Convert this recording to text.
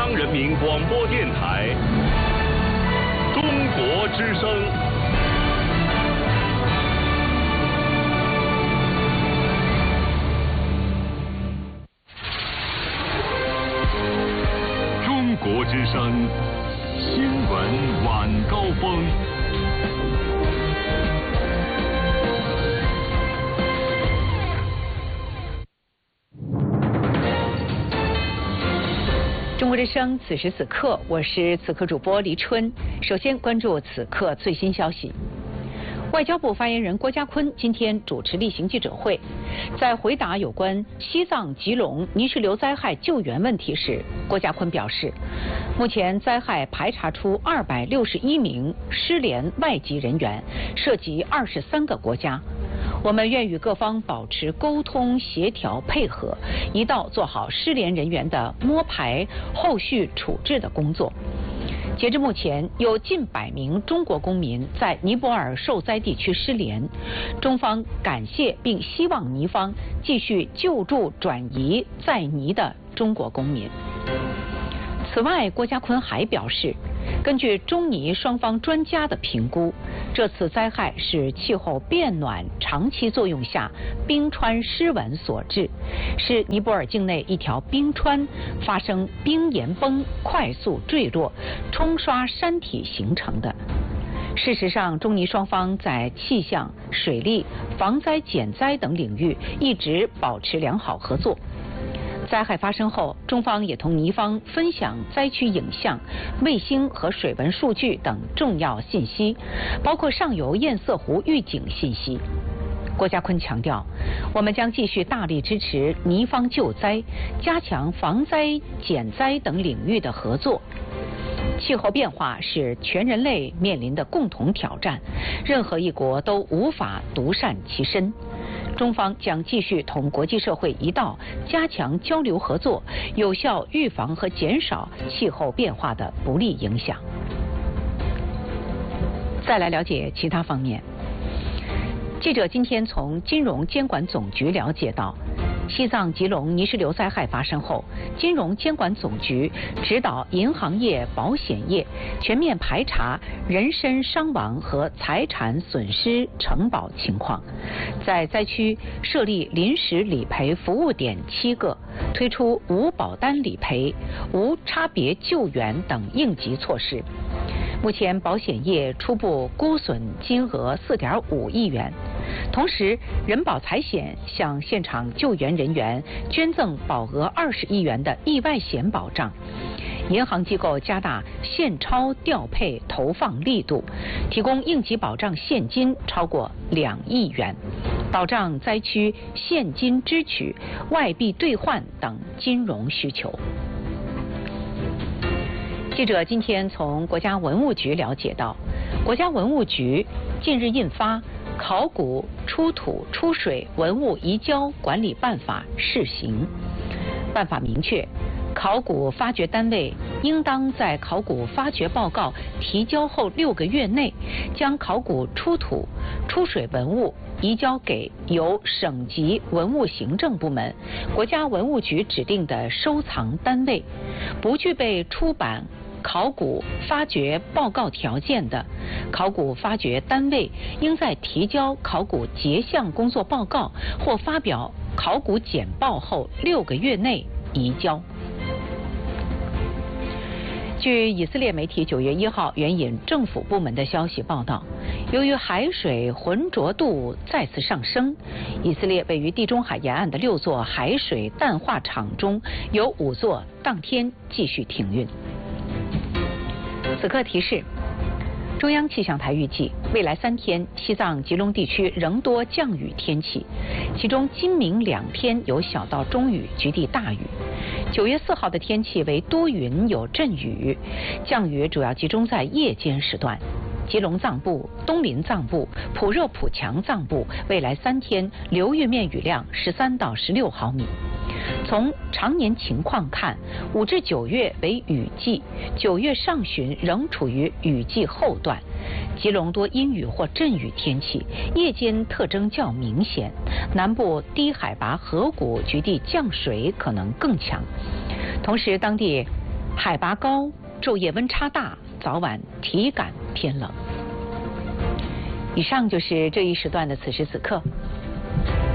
央人民广播电台中国之声。中国之声新闻晚高峰。 中国之声此时此刻，我是此刻主播黎春。首先关注此刻最新消息。外交部发言人郭家坤今天主持例行记者会，在回答有关西藏吉隆泥石流灾害救援问题时，郭家坤表示，目前灾害排查出261名失联外籍人员，涉及23个国家。我们愿与各方保持沟通、协调、配合，一道做好失联人员的摸排、后续处置的工作。截至目前，有近100名中国公民在尼泊尔受灾地区失联，中方感谢并希望尼方继续救助转移在尼的中国公民。此外，郭家坤还表示，根据中尼双方专家的评估，这次灾害是气候变暖长期作用下冰川失稳所致，是尼泊尔境内一条冰川发生冰岩崩快速坠落，冲刷山体形成的。事实上，中尼双方在气象、水利、防灾减灾等领域一直保持良好合作。灾害发生后，中方也同尼方分享灾区影像、卫星和水文数据等重要信息，包括上游堰塞湖预警信息。郭家坤强调，我们将继续大力支持尼方救灾，加强防灾减灾等领域的合作。气候变化是全人类面临的共同挑战，任何一国都无法独善其身。中方将继续同国际社会一道加强交流合作，有效预防和减少气候变化的不利影响。再来了解其他方面。记者今天从金融监管总局了解到，西藏吉隆泥石流灾害发生后，金融监管总局指导银行业、保险业全面排查人身伤亡和财产损失承保情况，在灾区设立临时理赔服务点7个，推出无保单理赔、无差别救援等应急措施。目前保险业初步估损金额4.5亿元，同时人保财险向现场救援人员捐赠保额20亿元的意外险保障。银行机构加大现钞调配投放力度，提供应急保障现金超过2亿元，保障灾区现金支取、外币兑换等金融需求。记者今天从国家文物局了解到，国家文物局近日印发《考古出土出水文物移交管理办法》试行。办法明确，考古发掘单位应当在考古发掘报告提交后6个月内，将考古出土出水文物移交给由省级文物行政部门、国家文物局指定的收藏单位。不具备出版考古发掘报告条件的考古发掘单位，应在提交考古结项工作报告或发表考古简报后6个月内移交。据以色列媒体9月1号援引政府部门的消息报道，由于海水浑浊度再次上升，以色列位于地中海沿岸的6座海水淡化厂中有5座当天继续停运。此刻提示，中央气象台预计未来3天西藏吉隆地区仍多降雨天气，其中今明2天有小到中雨，局地大雨。9月4号的天气为多云有阵雨，降雨主要集中在夜间时段。吉隆藏部、东林藏部、普热普强藏部未来3天流域面雨量13到16毫米。从常年情况看，5至9月为雨季，9月上旬仍处于雨季后段。吉隆多阴雨或阵雨天气，夜间特征较明显，南部低海拔河谷局地降水可能更强。同时，当地海拔高，昼夜温差大，早晚体感偏冷。以上就是这一时段的此时此刻。